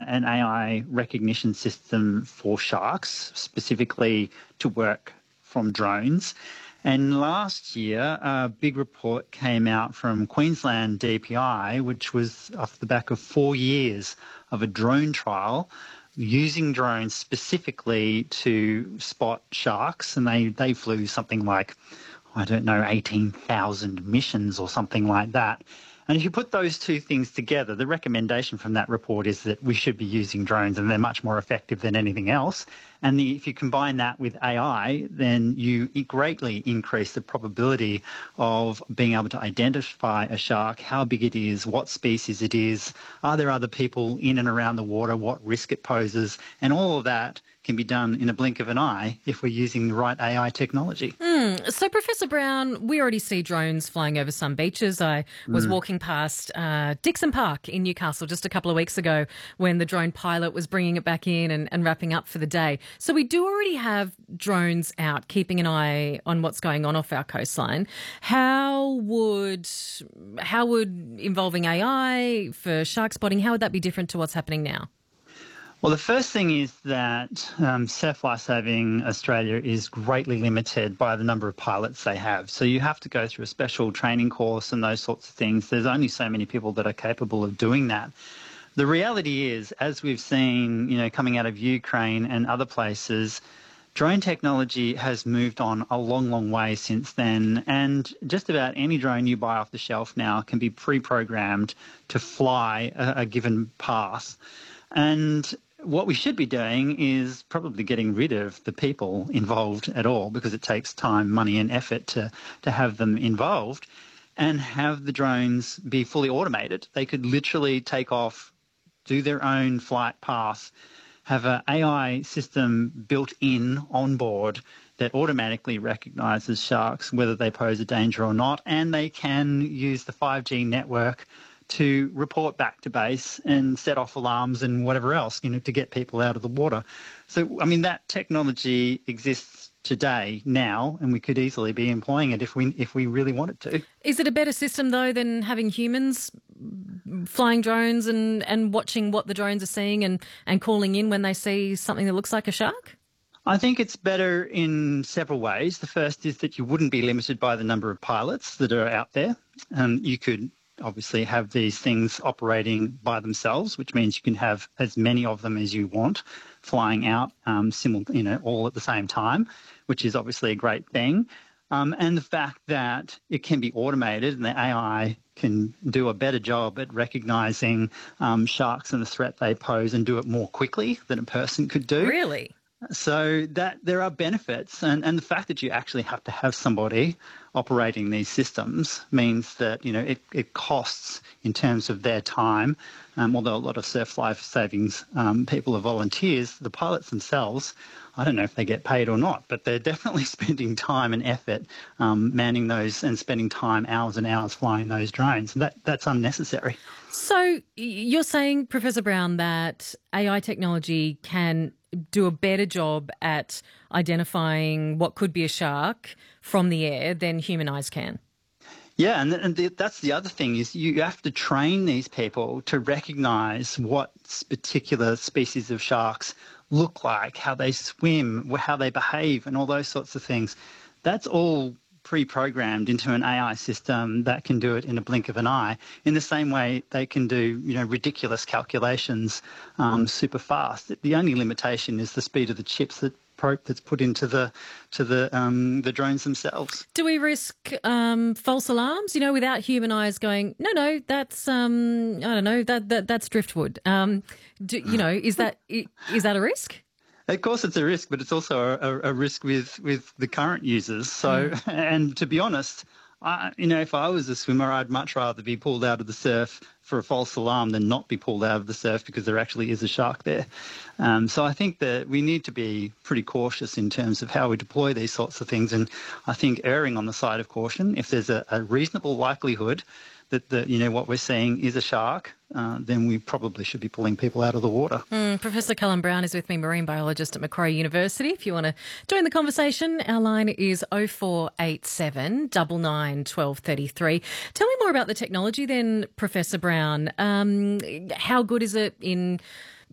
an AI recognition system for sharks, specifically to work from drones. And last year, a big report came out from Queensland DPI, which was off the back of 4 years of a drone trial using drones specifically to spot sharks. And they flew something like, 18,000 missions or something like that. And if you put those two things together, the recommendation from that report is that we should be using drones, and they're much more effective than anything else. And if you combine that with AI, then you greatly increase the probability of being able to identify a shark, how big it is, what species it is, are there other people in and around the water, what risk it poses, and all of that can be done in a blink of an eye if we're using the right AI technology. So, Professor Brown, we already see drones flying over some beaches. I was walking past Dixon Park in Newcastle just a couple of weeks ago when the drone pilot was bringing it back in and wrapping up for the day. So we do already have drones out keeping an eye on what's going on off our coastline. How would involving AI for shark spotting, how would that be different to what's happening now? Well, the first thing is that Surf Lifesaving Australia is greatly limited by the number of pilots they have. So you have to go through a special training course and those sorts of things. There's only so many people that are capable of doing that. The reality is, as we've seen, coming out of Ukraine and other places, drone technology has moved on a long, long way since then, and just about any drone you buy off the shelf now can be pre-programmed to fly a given path. And what we should be doing is probably getting rid of the people involved at all, because it takes time, money and effort to have them involved, and have the drones be fully automated. They could literally take off, do their own flight path, have an AI system built in on board that automatically recognises sharks, whether they pose a danger or not, and they can use the 5G network to report back to base and set off alarms and whatever else, to get people out of the water. So, that technology exists today, now, and we could easily be employing it if we really wanted to. Is it a better system, though, than having humans flying drones and watching what the drones are seeing and calling in when they see something that looks like a shark? I think it's better in several ways. The first is that you wouldn't be limited by the number of pilots that are out there. You could obviously have these things operating by themselves, which means you can have as many of them as you want flying out all at the same time, which is obviously a great thing. And the fact that it can be automated and the AI can do a better job at recognising sharks and the threat they pose and do it more quickly than a person could do. Really? So that there are benefits, and the fact that you actually have to have somebody operating these systems means that it costs in terms of their time. Although a lot of surf life savings people are volunteers, the pilots themselves, I don't know if they get paid or not, but they're definitely spending time and effort manning those and spending time, hours and hours flying those drones. That's unnecessary. So you're saying, Professor Brown, that AI technology can do a better job at identifying what could be a shark from the air than human eyes can? Yeah, and that's the other thing is you have to train these people to recognise what particular species of sharks look like, how they swim, how they behave, and all those sorts of things. That's all pre-programmed into an AI system that can do it in a blink of an eye. In the same way, they can do ridiculous calculations super fast. The only limitation is the speed of the chips that's put into the drones themselves. Do we risk false alarms? Without human eyes going, no, that's I don't know, that's driftwood. Is that a risk? Of course, it's a risk, but it's also a risk with the current users. So, and to be honest, if I was a swimmer, I'd much rather be pulled out of the surf for a false alarm than not be pulled out of the surf because there actually is a shark there. So I think that we need to be pretty cautious in terms of how we deploy these sorts of things. And I think erring on the side of caution, if there's a reasonable likelihood that what we're seeing is a shark, then we probably should be pulling people out of the water. Professor Callum Brown is with me, marine biologist at Macquarie University. If you want to join the conversation, our line is 0487 99 12 33. Tell me more about the technology then, Professor Brown. How good is it in